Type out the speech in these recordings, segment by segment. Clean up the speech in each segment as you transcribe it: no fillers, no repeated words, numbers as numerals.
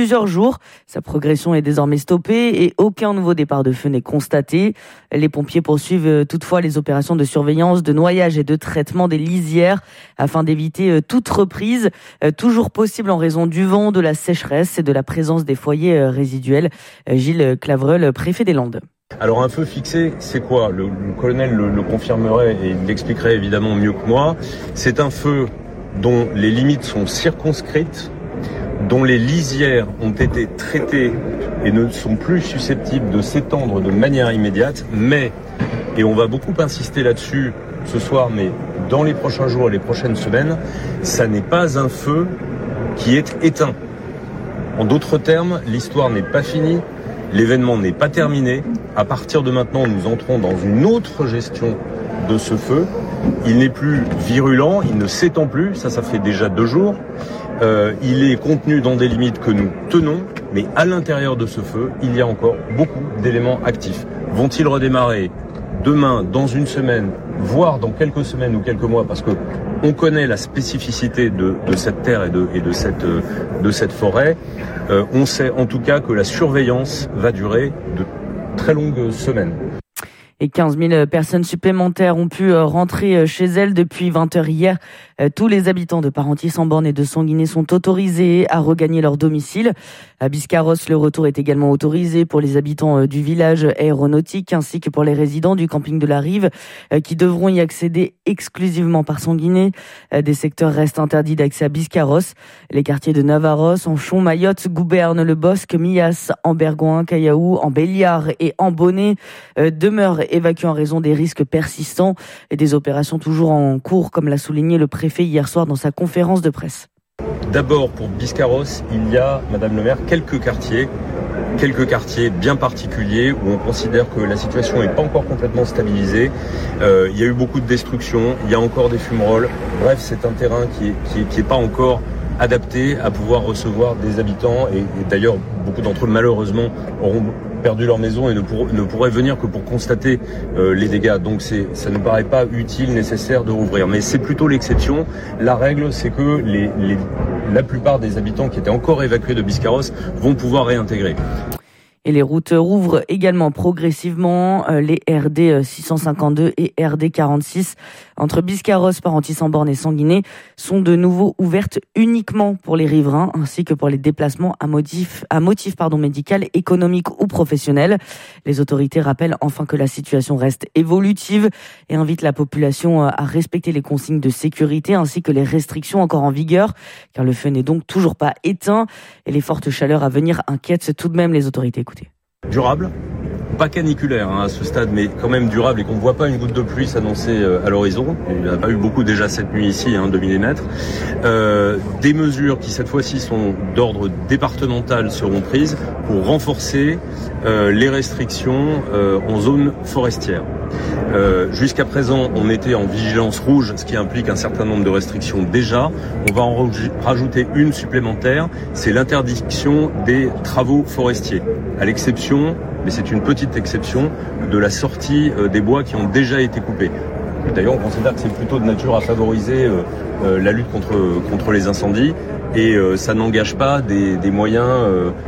plusieurs jours. Sa progression est désormais stoppée et aucun nouveau départ de feu n'est constaté. Les pompiers poursuivent toutefois les opérations de surveillance, de noyage et de traitement des lisières afin d'éviter toute reprise, toujours possible en raison du vent, de la sécheresse et de la présence des foyers résiduels. Gilles Clavreul, préfet des Landes. Alors un feu fixé, c'est quoi ? Le colonel le confirmerait et l'expliquerait évidemment mieux que moi. C'est un feu dont les limites sont circonscrites, dont les lisières ont été traitées et ne sont plus susceptibles de s'étendre de manière immédiate, mais, et on va beaucoup insister là-dessus ce soir, mais dans les prochains jours et les prochaines semaines, ça n'est pas un feu qui est éteint. En d'autres termes, l'histoire n'est pas finie, l'événement n'est pas terminé. À partir de maintenant, nous entrons dans une autre gestion de ce feu. Il n'est plus virulent, il ne s'étend plus, ça fait déjà 2 jours. Il est contenu dans des limites que nous tenons, mais à l'intérieur de ce feu, il y a encore beaucoup d'éléments actifs. Vont-ils redémarrer demain, dans une semaine, voire dans quelques semaines ou quelques mois, parce que on connaît la spécificité de cette terre et de cette forêt. On sait en tout cas que la surveillance va durer de très longues semaines. Et 15 000 personnes supplémentaires ont pu rentrer chez elles depuis 20h hier. Tous les habitants de Parentis-en-Born et de Sanguinet sont autorisés à regagner leur domicile. À Biscarrosse, le retour est également autorisé pour les habitants du village aéronautique ainsi que pour les résidents du camping de la Rive qui devront y accéder exclusivement par Sanguinet. Des secteurs restent interdits d'accès à Biscarrosse. Les quartiers de Navarros, Anchon, Mayotte, Gouberne, Le Bosc, Millas, Ambergoin, Caillaou, en Béliard et en Bonnet demeurent évacués en raison des risques persistants et des opérations toujours en cours, comme l'a souligné le préfet hier soir dans sa conférence de presse. D'abord, pour Biscarrosse, il y a, Madame le maire, quelques quartiers bien particuliers où on considère que la situation n'est pas encore complètement stabilisée. Il y a eu beaucoup de destruction, il y a encore des fumerolles. Bref, c'est un terrain qui est pas encore adapté à pouvoir recevoir des habitants et d'ailleurs beaucoup d'entre eux malheureusement auront perdu leur maison et ne pourraient venir que pour constater les dégâts. Donc ça ne paraît pas utile, nécessaire de rouvrir. Mais c'est plutôt l'exception. La règle, c'est que la plupart des habitants qui étaient encore évacués de Biscarrosse vont pouvoir réintégrer. Et les routes rouvrent également progressivement. Les RD 652 et RD 46 entre Biscarrosse, Parentis-en-Born et Sanguinet sont de nouveau ouvertes uniquement pour les riverains ainsi que pour les déplacements à motif médical, économique ou professionnel. Les autorités rappellent enfin que la situation reste évolutive et invitent la population à respecter les consignes de sécurité ainsi que les restrictions encore en vigueur car le feu n'est donc toujours pas éteint et les fortes chaleurs à venir inquiètent tout de même les autorités. Écoutez. Durable, pas caniculaire à ce stade, mais quand même durable et qu'on ne voit pas une goutte de pluie s'annoncer à l'horizon. Il n'y en a pas eu beaucoup déjà cette nuit ici, 2 millimètres. Des mesures qui cette fois-ci sont d'ordre départemental seront prises pour renforcer les restrictions en zone forestière. Jusqu'à présent, on était en vigilance rouge, ce qui implique un certain nombre de restrictions déjà. On va en rajouter une supplémentaire, c'est l'interdiction des travaux forestiers, à l'exception, mais c'est une petite exception, de la sortie des bois qui ont déjà été coupés. D'ailleurs, on considère que c'est plutôt de nature à favoriser la lutte contre les incendies et ça n'engage pas des moyens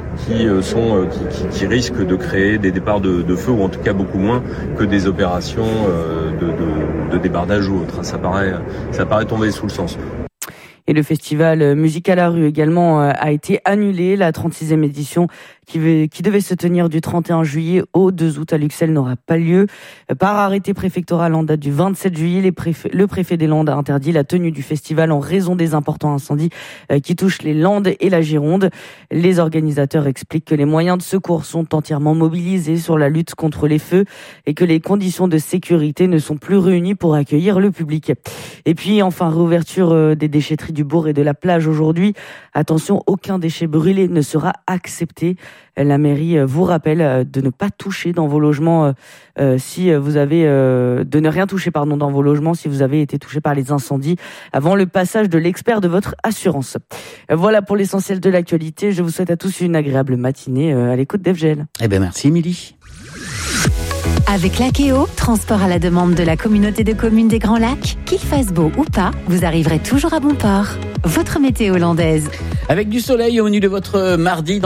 qui risquent de créer des départs de feu ou en tout cas beaucoup moins que des opérations de débardage ou autre. Ça paraît tomber sous le sens. Et le festival Musique à la rue également a été annulé. La 36e édition qui devait se tenir du 31 juillet au 2 août à Luxeuil n'aura pas lieu. Par arrêté préfectoral en date du 27 juillet, le préfet des Landes a interdit la tenue du festival en raison des importants incendies qui touchent les Landes et la Gironde. Les organisateurs expliquent que les moyens de secours sont entièrement mobilisés sur la lutte contre les feux et que les conditions de sécurité ne sont plus réunies pour accueillir le public. Et puis enfin, réouverture des déchetteries du Bourg et de la plage aujourd'hui. Attention, aucun déchet brûlé ne sera accepté. La mairie vous rappelle de ne pas toucher dans vos logements si vous avez de ne rien toucher dans vos logements si vous avez été touché par les incendies avant le passage de l'expert de votre assurance. Voilà pour l'essentiel de l'actualité. Je vous souhaite à tous une agréable matinée à l'écoute d'FGL. Merci Émilie. Avec Lakeo, transport à la demande de la communauté de communes des Grands Lacs, qu'il fasse beau ou pas, vous arriverez toujours à bon port. Votre météo landaise. Avec du soleil au menu de votre mardi.